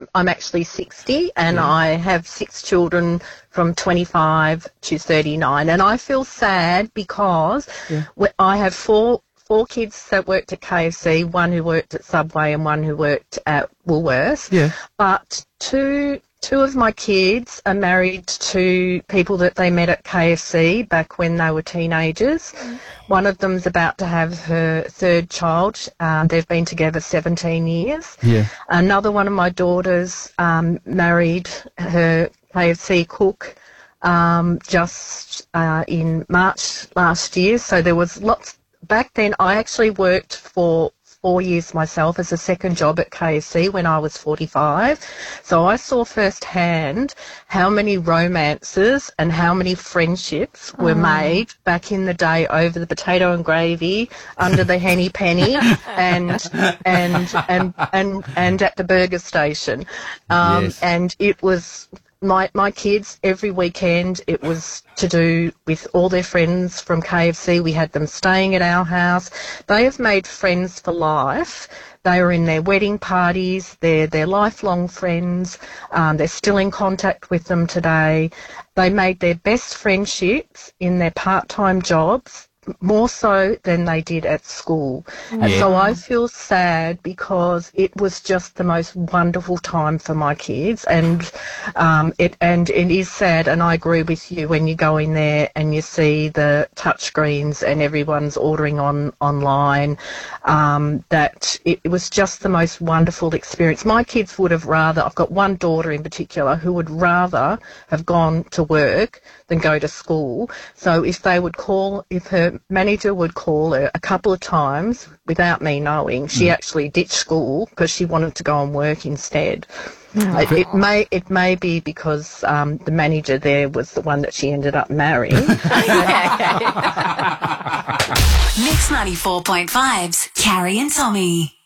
I'm actually 60 and I have 6 children from 25 to 39, and I feel sad because I have four kids that worked at KFC, one who worked at Subway and one who worked at Woolworths. Yeah. But two of my kids are married to people that they met at KFC back when they were teenagers. One of them's about to have her 3rd child. They've been together 17 years. Yeah. Another one of my daughters married her KFC cook just in March last year. So there was lots. Back then, I actually worked for 4 years myself as a second job at KFC when I was 45. So I saw firsthand how many romances and how many friendships were made back in the day over the potato and gravy, under the henny penny, and at the burger station. And it was my kids, every weekend, it was to do with all their friends from KFC. We had them staying at our house. They have made friends for life. They were in their wedding parties. They're lifelong friends. They're still in contact with them today. They made their best friendships in their part-time jobs, more so than they did at school. And so I feel sad because it was just the most wonderful time for my kids, and it is sad, and I agree with you when you go in there and you see the touch screens and everyone's ordering online, that it was just the most wonderful experience. My kids would have rather, I've got one daughter in particular who would rather have gone to work than go to school. So if her manager would call her a couple of times without me knowing, she actually ditched school because she wanted to go and work instead. It may be because the manager there was the one that she ended up marrying. Mix 94.5's Carrie and Tommy.